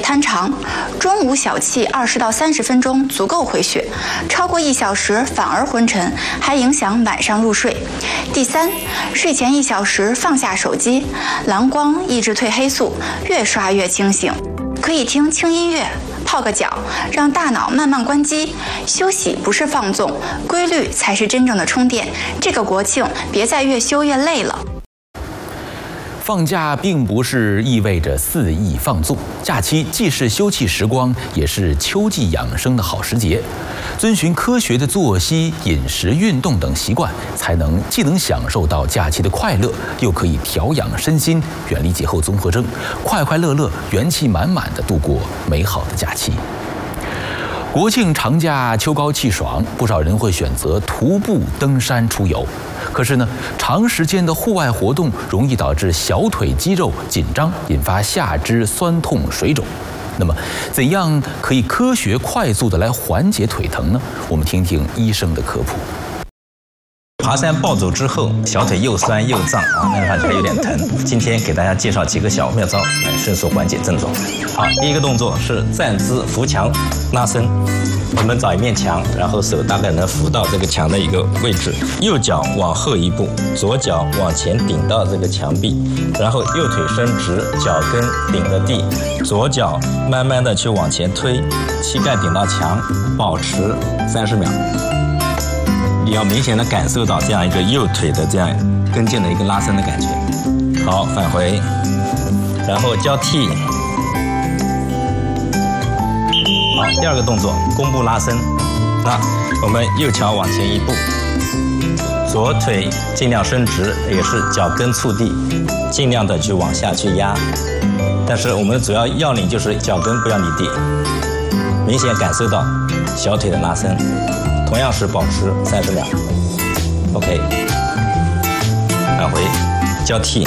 餐长，中午小憩20到30分钟足够回血，超过1小时反而昏沉，还影响晚上入睡。第三，睡前1小时放下手机，蓝光抑制褪黑素，越刷越清醒。可以听轻音乐，泡个脚，让大脑慢慢关机。休息不是放纵，规律才是真正的充电。这个国庆别再越休越累了。 放假并不是意味着肆意放纵，假期既是休憩时光，也是秋季养生的好时节。遵循科学的作息、饮食、运动等习惯，才能既能享受到假期的快乐，又可以调养身心，远离节后综合征，快快乐乐、元气满满地度过美好的假期。国庆长假秋高气爽，不少人会选择徒步登山出游。可是呢，长时间的户外活动容易导致小腿肌肉紧张，引发下肢酸痛水肿。那么，怎样可以科学快速地来缓解腿疼呢？我们听听医生的科普。 爬山暴走之后，小腿又酸又胀啊，那看起来有点疼。今天给大家介绍几个小妙招，来迅速缓解症状。好，第一个动作是站姿扶墙拉伸。我们找一面墙，然后手大概能扶到这个墙的一个位置，右脚往后一步，左脚往前顶到这个墙壁，然后右腿伸直，脚跟顶着地，左脚慢慢的去往前推，膝盖顶到墙，保持30秒。你要明显的感受到这样一个右腿的这样跟腱的一个拉伸的感觉。好，返回，然后交替。好，第二个动作，弓步拉伸。那我们右脚往前一步，左腿尽量伸直，也是脚跟触地，尽量的去往下去压。但是我们主要要领就是脚跟不要离地，明显感受到小腿的拉伸。同样是保持30秒。OK， 返回，交替。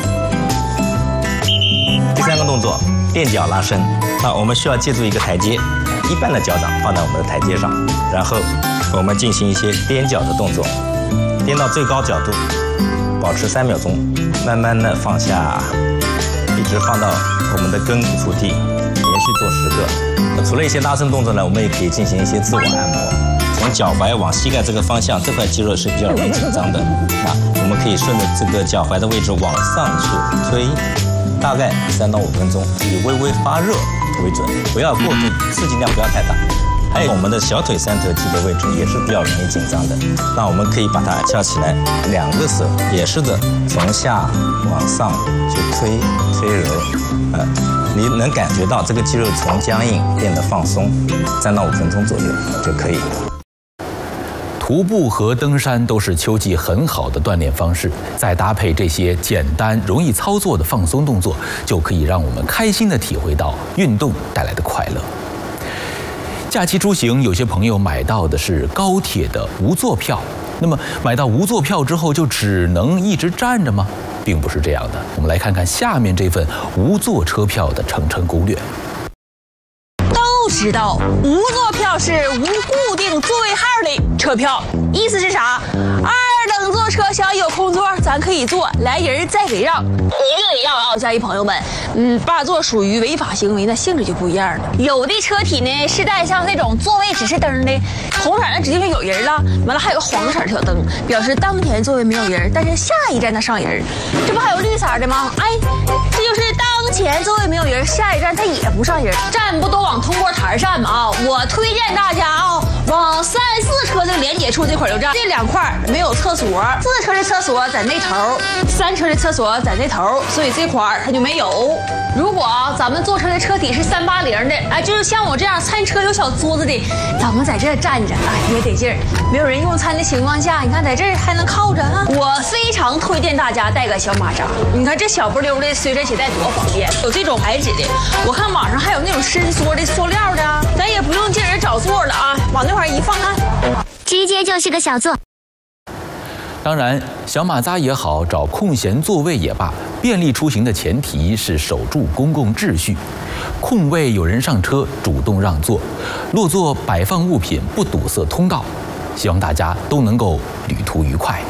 第三个动作，垫脚拉伸。那我们需要借助一个台阶，一般的脚掌放在我们的台阶上，然后我们进行一些踮脚的动作，踮到最高角度，保持3秒钟，慢慢的放下，一直放到我们的跟骨触地，连续做10个。除了一些拉伸动作呢，我们也可以进行一些自我按摩。从脚踝往膝盖这个方向，这块肌肉是比较容易紧张的。那我们可以顺着这个脚踝的位置往上去推，大概3到5分钟，以微微发热为准，不要过度，刺激量不要太大。还有我们的小腿三头肌的位置也是比较容易紧张的，那我们可以把它翘起来，2个手也是的，从下往上去推揉，你能感觉到这个肌肉从僵硬变得放松，3到5分钟左右就可以。 徒步和登山都是秋季很好的锻炼方式，再搭配这些简单容易操作的放松动作，就可以让我们开心地体会到运动带来的快乐。假期出行，有些朋友买到的是高铁的无座票，那么买到无座票之后就只能一直站着吗？并不是这样的。我们来看看下面这份无座车票的乘乘攻略。 都知道无座票是无固定座位号的车票，意思是啥？2等座车厢有空座，咱可以坐，来人再给让，一定得让啊！家里朋友们，霸座属于违法行为，那性质就不一样了。有的车体呢是带像那种座位指示灯的，红色的指定有人了，完了还有个黄色小灯，表示当前座位没有人，但是下一站它上人。这不还有绿色的吗？哎，这就是当前座位没有人，下一站它也不上人，站不都往通过台站嘛啊！我推荐大家啊，往3、4车这个连接处这块就站，这2块没有厕所，4车的厕所在那头，3车的厕所在那头，所以这块它就没有。如果咱们坐车的车体是380的，哎，就是像我这样餐车有小桌子的，咱们在这站着，哎，也得劲儿。没有人用餐的情况下，你看在这儿还能靠着啊。我非常推荐大家带个小马扎，你看这小不溜的，随身携带多方便。有这种材质的，我看网上还有那种伸缩的塑料的，咱也不用进人找座了啊，往那块一放看， 直接就是个小座。 当然，小马扎也好，找空闲座位也罢，便利出行的前提是守住公共秩序。空位有人上车，主动让座，落座摆放物品，不堵塞通道。希望大家都能够旅途愉快。